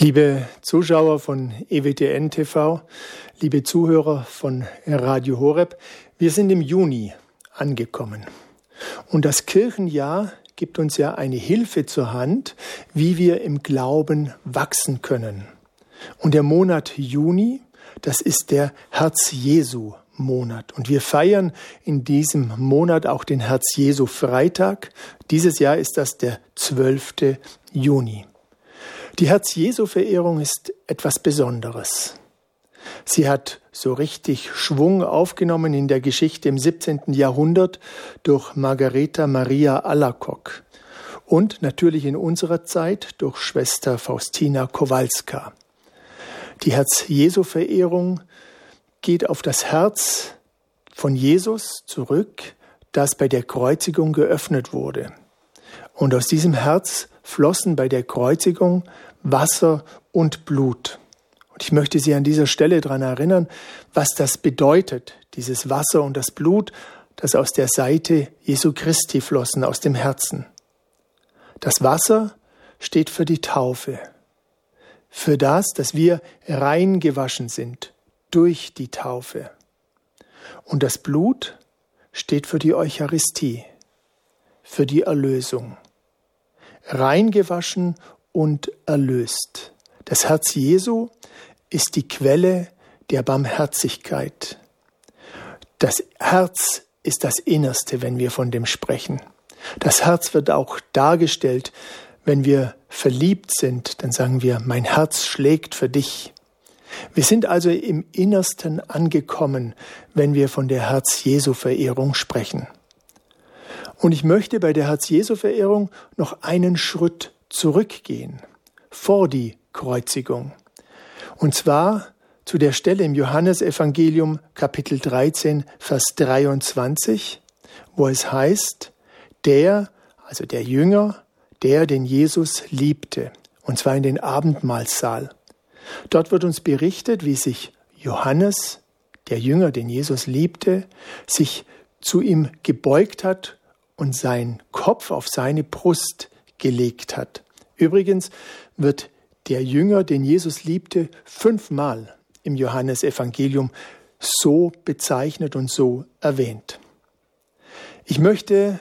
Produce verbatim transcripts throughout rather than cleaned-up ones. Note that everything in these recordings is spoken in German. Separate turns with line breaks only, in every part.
Liebe Zuschauer von E W T N T V, liebe Zuhörer von Radio Horeb, wir sind im Juni angekommen. Und das Kirchenjahr gibt uns ja eine Hilfe zur Hand, wie wir im Glauben wachsen können. Und der Monat Juni, das ist der Herz-Jesu-Monat. Und wir feiern in diesem Monat auch den Herz-Jesu-Freitag. Dieses Jahr ist das der zwölfte Juni. Die Herz-Jesu-Verehrung ist etwas Besonderes. Sie hat so richtig Schwung aufgenommen in der Geschichte im siebzehnten Jahrhundert durch Margaretha Maria Alacoque und natürlich in unserer Zeit durch Schwester Faustina Kowalska. Die Herz-Jesu-Verehrung geht auf das Herz von Jesus zurück, das bei der Kreuzigung geöffnet wurde. Und aus diesem Herz flossen bei der Kreuzigung Wasser und Blut. Und ich möchte Sie an dieser Stelle daran erinnern, was das bedeutet, dieses Wasser und das Blut, das aus der Seite Jesu Christi flossen, aus dem Herzen. Das Wasser steht für die Taufe, für das, dass wir rein gewaschen sind durch die Taufe. Und das Blut steht für die Eucharistie, für die Erlösung. Reingewaschen und erlöst. Das Herz Jesu ist die Quelle der Barmherzigkeit. Das Herz ist das Innerste, wenn wir von dem sprechen. Das Herz wird auch dargestellt, wenn wir verliebt sind, dann sagen wir, mein Herz schlägt für dich. Wir sind also im Innersten angekommen, wenn wir von der Herz-Jesu-Verehrung sprechen. Und ich möchte bei der Herz-Jesu-Verehrung noch einen Schritt zurückgehen, vor die Kreuzigung. Und zwar zu der Stelle im Johannesevangelium Kapitel dreizehn, Vers dreiundzwanzig, wo es heißt, der, also der Jünger, der den Jesus liebte, und zwar in den Abendmahlsaal. Dort wird uns berichtet, wie sich Johannes, der Jünger, den Jesus liebte, sich zu ihm gebeugt hat und seinen Kopf auf seine Brust gelegt hat. Übrigens wird der Jünger, den Jesus liebte, fünfmal im Johannesevangelium so bezeichnet und so erwähnt. Ich möchte,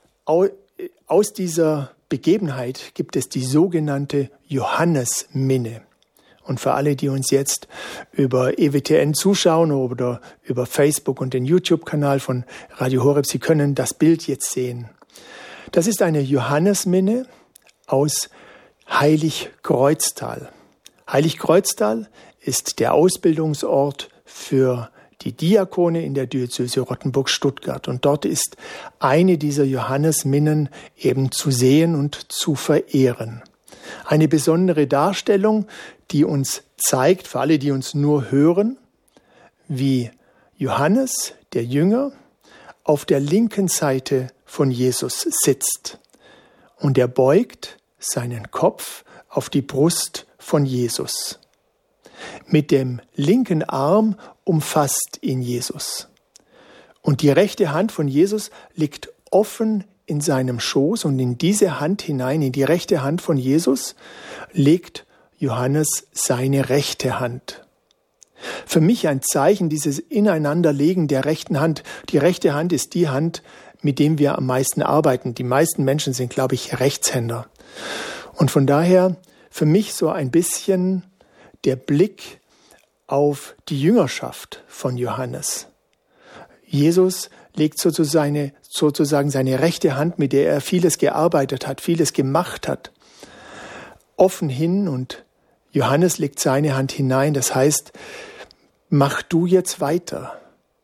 aus dieser Begebenheit gibt es die sogenannte Johannesminne. Und für alle, die uns jetzt über E W T N zuschauen oder über Facebook und den YouTube-Kanal von Radio Horeb, Sie können das Bild jetzt sehen. Das ist eine Johannesminne aus Heilig-Kreuztal. Heilig-Kreuztal ist der Ausbildungsort für die Diakone in der Diözese Rottenburg-Stuttgart. Und dort ist eine dieser Johannesminnen eben zu sehen und zu verehren. Eine besondere Darstellung, die uns zeigt, für alle, die uns nur hören, wie Johannes, der Jünger, auf der linken Seite von Jesus sitzt. Und er beugt seinen Kopf auf die Brust von Jesus. Mit dem linken Arm umfasst ihn Jesus. Und die rechte Hand von Jesus liegt offen in seinem Schoß, und in diese Hand hinein, in die rechte Hand von Jesus, legt Johannes seine rechte Hand. Für mich ein Zeichen dieses Ineinanderlegen der rechten Hand. Die rechte Hand ist die Hand, mit dem wir am meisten arbeiten. Die meisten Menschen sind, glaube ich, Rechtshänder. Und von daher für mich so ein bisschen der Blick auf die Jüngerschaft von Johannes. Jesus legt sozusagen seine, sozusagen seine rechte Hand, mit der er vieles gearbeitet hat, vieles gemacht hat, offen hin, und Johannes legt seine Hand hinein. Das heißt, mach du jetzt weiter.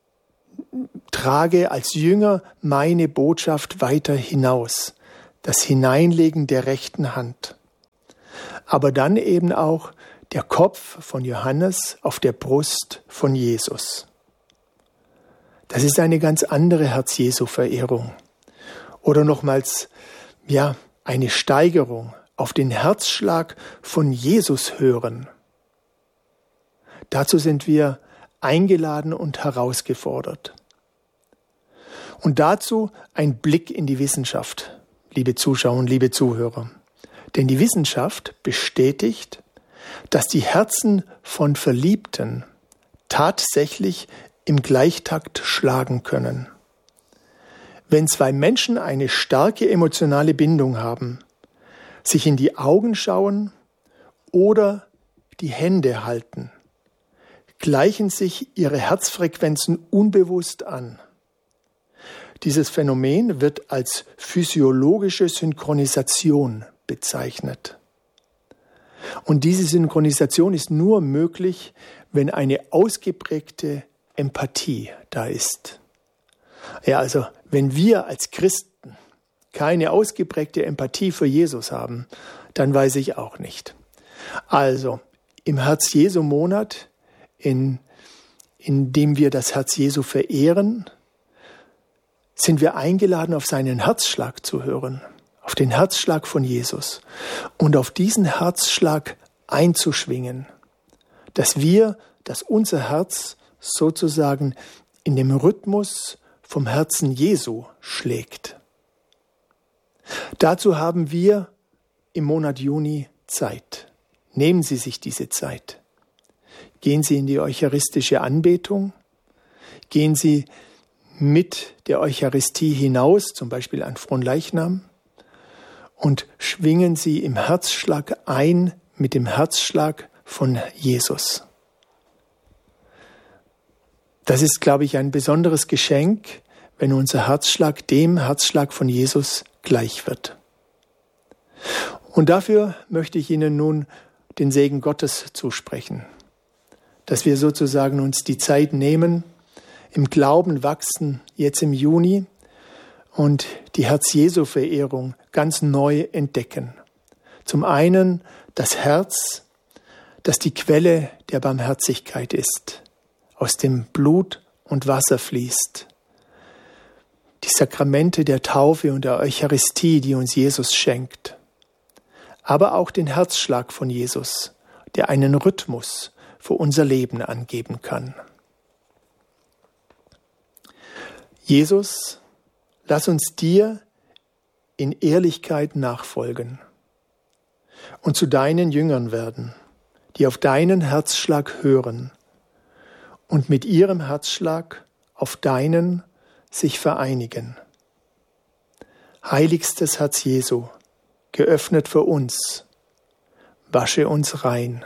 Trage als Jünger meine Botschaft weiter hinaus. Das Hineinlegen der rechten Hand. Aber dann eben auch der Kopf von Johannes auf der Brust von Jesus. Das ist eine ganz andere Herz-Jesu-Verehrung. Oder nochmals, ja, eine Steigerung auf den Herzschlag von Jesus hören. Dazu sind wir eingeladen und herausgefordert. Und dazu ein Blick in die Wissenschaft, liebe Zuschauer und liebe Zuhörer. Denn die Wissenschaft bestätigt, dass die Herzen von Verliebten tatsächlich im Gleichtakt schlagen können. Wenn zwei Menschen eine starke emotionale Bindung haben, sich in die Augen schauen oder die Hände halten, gleichen sich ihre Herzfrequenzen unbewusst an. Dieses Phänomen wird als physiologische Synchronisation bezeichnet. Und diese Synchronisation ist nur möglich, wenn eine ausgeprägte Empathie da ist. Ja, also wenn wir als Christen keine ausgeprägte Empathie für Jesus haben, dann weiß ich auch nicht. Also im Herz-Jesu-Monat, in, in dem wir das Herz Jesu verehren, sind wir eingeladen, auf seinen Herzschlag zu hören, auf den Herzschlag von Jesus und auf diesen Herzschlag einzuschwingen, dass wir, dass unser Herz sozusagen in dem Rhythmus vom Herzen Jesu schlägt. Dazu haben wir im Monat Juni Zeit. Nehmen Sie sich diese Zeit. Gehen Sie in die eucharistische Anbetung. Gehen Sie mit der Eucharistie hinaus, zum Beispiel an Fronleichnam, und schwingen Sie im Herzschlag ein mit dem Herzschlag von Jesus. Das ist, glaube ich, ein besonderes Geschenk, wenn unser Herzschlag dem Herzschlag von Jesus gleich wird. Und dafür möchte ich Ihnen nun den Segen Gottes zusprechen, dass wir sozusagen uns die Zeit nehmen, im Glauben wachsen, jetzt im Juni, und die Herz-Jesu-Verehrung ganz neu entdecken. Zum einen das Herz, das die Quelle der Barmherzigkeit ist, aus dem Blut und Wasser fließt. Die Sakramente der Taufe und der Eucharistie, die uns Jesus schenkt. Aber auch den Herzschlag von Jesus, der einen Rhythmus für unser Leben angeben kann. Jesus, lass uns dir in Ehrlichkeit nachfolgen und zu deinen Jüngern werden, die auf deinen Herzschlag hören und mit ihrem Herzschlag auf deinen sich vereinigen. Heiligstes Herz Jesu, geöffnet für uns, wasche uns rein.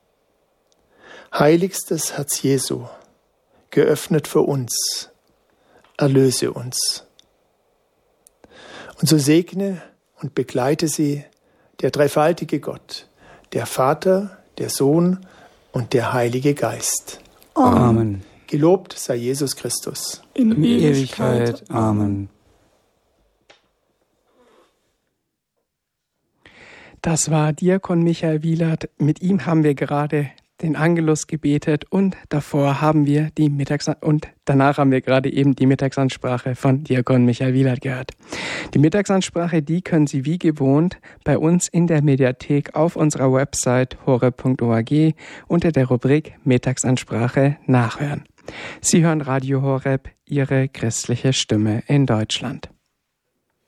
Heiligstes Herz Jesu, geöffnet für uns, erlöse uns. Und so segne und begleite sie der dreifaltige Gott, der Vater, der Sohn und der Heilige Geist.
Amen.
Gelobt sei Jesus Christus.
In, In Ewigkeit. Ewigkeit. Amen.
Das war Diakon Michael Wielert. Mit ihm haben wir gerade den Angelus gebetet und davor haben wir die Mittags- und danach haben wir gerade eben die Mittagsansprache von Diakon Michael Wielert gehört. Die Mittagsansprache, die können Sie wie gewohnt bei uns in der Mediathek auf unserer Website horeb punkt org unter der Rubrik Mittagsansprache nachhören. Sie hören Radio Horeb, Ihre christliche Stimme in Deutschland.